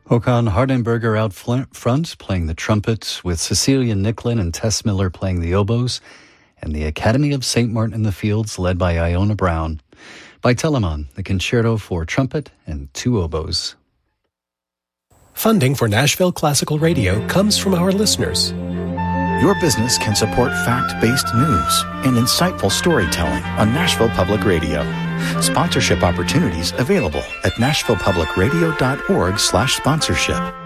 Håkan Hardenberger out front playing the trumpet, with Cecilia Nicklin and Tess Miller playing the oboes, and the Academy of St. Martin in the Fields led by Iona Brown. By Telemann, the concerto for trumpet and two oboes. Funding for Nashville Classical Radio comes from our listeners. Your business can support fact-based news and insightful storytelling on Nashville Public Radio. Sponsorship opportunities available at nashvillepublicradio.org/sponsorship.